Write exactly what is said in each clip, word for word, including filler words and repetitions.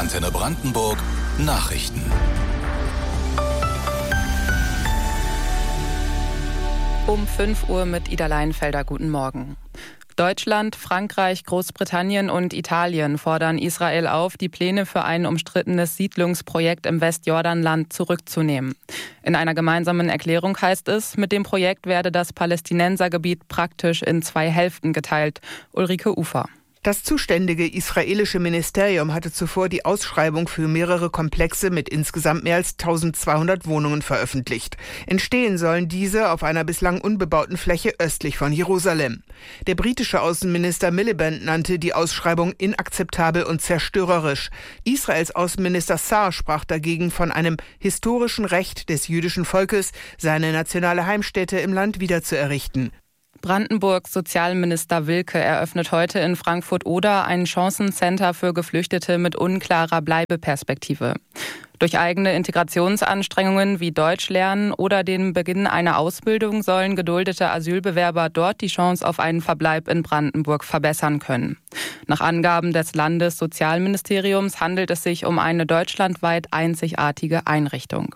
Antenne Brandenburg Nachrichten. Um fünf Uhr mit Ida Leinfelder. Guten Morgen. Deutschland, Frankreich, Großbritannien und Italien fordern Israel auf, die Pläne für ein umstrittenes Siedlungsprojekt im Westjordanland zurückzunehmen. In einer gemeinsamen Erklärung heißt es, mit dem Projekt werde das Palästinensergebiet praktisch in zwei Hälften geteilt. Ulrike Ufer. Das zuständige israelische Ministerium hatte zuvor die Ausschreibung für mehrere Komplexe mit insgesamt mehr als eintausendzweihundert Wohnungen veröffentlicht. Entstehen sollen diese auf einer bislang unbebauten Fläche östlich von Jerusalem. Der britische Außenminister Miliband nannte die Ausschreibung inakzeptabel und zerstörerisch. Israels Außenminister Saar sprach dagegen von einem historischen Recht des jüdischen Volkes, seine nationale Heimstätte im Land wiederzuerrichten. Brandenburgs Sozialminister Wilke eröffnet heute in Frankfurt-Oder ein Chancencenter für Geflüchtete mit unklarer Bleibeperspektive. Durch eigene Integrationsanstrengungen wie Deutsch lernen oder den Beginn einer Ausbildung sollen geduldete Asylbewerber dort die Chance auf einen Verbleib in Brandenburg verbessern können. Nach Angaben des Landessozialministeriums handelt es sich um eine deutschlandweit einzigartige Einrichtung.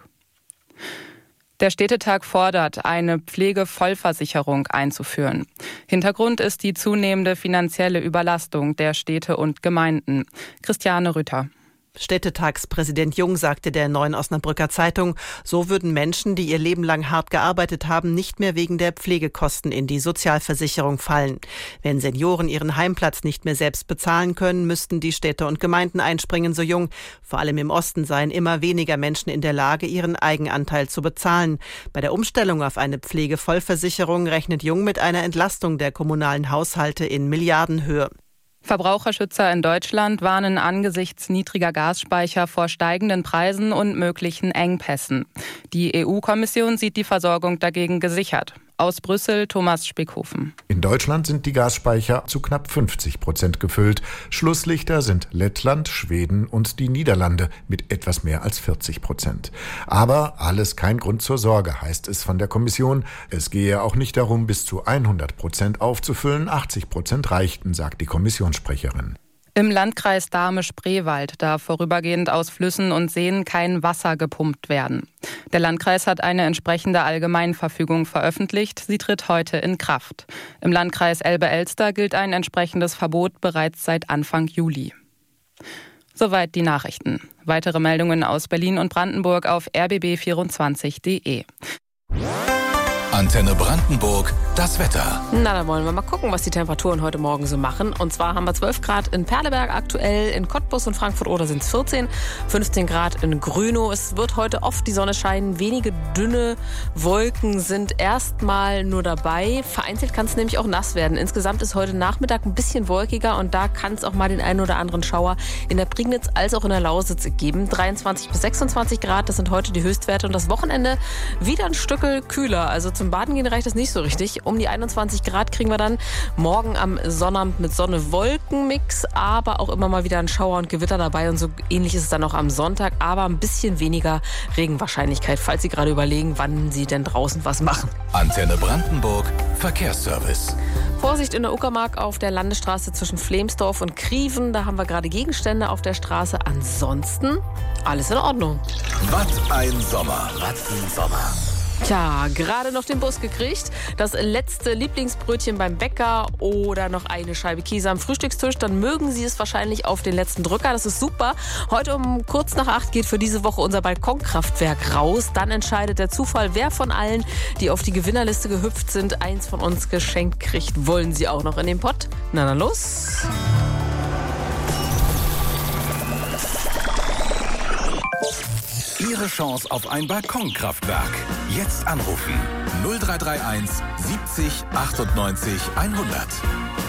Der Städtetag fordert, eine Pflegevollversicherung einzuführen. Hintergrund ist die zunehmende finanzielle Überlastung der Städte und Gemeinden. Christiane Rütter. Städtetagspräsident Jung sagte der Neuen Osnabrücker Zeitung, so würden Menschen, die ihr Leben lang hart gearbeitet haben, nicht mehr wegen der Pflegekosten in die Sozialversicherung fallen. Wenn Senioren ihren Heimplatz nicht mehr selbst bezahlen können, müssten die Städte und Gemeinden einspringen, so Jung. Vor allem im Osten seien immer weniger Menschen in der Lage, ihren Eigenanteil zu bezahlen. Bei der Umstellung auf eine Pflegevollversicherung rechnet Jung mit einer Entlastung der kommunalen Haushalte in Milliardenhöhe. Verbraucherschützer in Deutschland warnen angesichts niedriger Gasspeicher vor steigenden Preisen und möglichen Engpässen. Die E U-Kommission sieht die Versorgung dagegen gesichert. Aus Brüssel Thomas Spickhofen. In Deutschland sind die Gasspeicher zu knapp fünfzig Prozent gefüllt. Schlusslichter sind Lettland, Schweden und die Niederlande mit etwas mehr als vierzig Prozent. Aber alles kein Grund zur Sorge, heißt es von der Kommission. Es gehe auch nicht darum, bis zu hundert Prozent aufzufüllen. achtzig Prozent reichten, sagt die Kommissionssprecherin. Im Landkreis Dahme-Spreewald darf vorübergehend aus Flüssen und Seen kein Wasser gepumpt werden. Der Landkreis hat eine entsprechende Allgemeinverfügung veröffentlicht. Sie tritt heute in Kraft. Im Landkreis Elbe-Elster gilt ein entsprechendes Verbot bereits seit Anfang Juli. Soweit die Nachrichten. Weitere Meldungen aus Berlin und Brandenburg auf r b b vierundzwanzig punkt d e. Antenne Brandenburg, das Wetter. Na, dann wollen wir mal gucken, was die Temperaturen heute Morgen so machen. Und zwar haben wir zwölf Grad in Perleberg aktuell, in Cottbus und Frankfurt-Oder sind es vierzehn, fünfzehn Grad in Grünow. Es wird heute oft die Sonne scheinen, wenige dünne Wolken sind erstmal nur dabei. Vereinzelt kann es nämlich auch nass werden. Insgesamt ist heute Nachmittag ein bisschen wolkiger und da kann es auch mal den einen oder anderen Schauer in der Prignitz als auch in der Lausitz geben. dreiundzwanzig bis sechsundzwanzig Grad, das sind heute die Höchstwerte und das Wochenende wieder ein Stückel kühler. Also zum Baden gehen reicht das nicht so richtig. Um die einundzwanzig Grad kriegen wir dann morgen am Sonnabend mit Sonne-Wolken-Mix, aber auch immer mal wieder ein Schauer und Gewitter dabei und so ähnlich ist es dann auch am Sonntag, aber ein bisschen weniger Regenwahrscheinlichkeit, falls Sie gerade überlegen, wann Sie denn draußen was machen. Antenne Brandenburg, Verkehrsservice. Vorsicht in der Uckermark auf der Landesstraße zwischen Flemsdorf und Krieven. Da haben wir gerade Gegenstände auf der Straße. Ansonsten alles in Ordnung. Was ein Sommer, was ein Sommer. Tja, gerade noch den Bus gekriegt. Das letzte Lieblingsbrötchen beim Bäcker oder noch eine Scheibe Käse am Frühstückstisch. Dann mögen Sie es wahrscheinlich auf den letzten Drücker. Das ist super. Heute um kurz nach acht geht für diese Woche unser Balkonkraftwerk raus. Dann entscheidet der Zufall, wer von allen, die auf die Gewinnerliste gehüpft sind, eins von uns geschenkt kriegt. Wollen Sie auch noch in den Pott? Na dann los. Ihre Chance auf ein Balkonkraftwerk. Jetzt anrufen. null drei drei eins siebzig achtundneunzig hundert.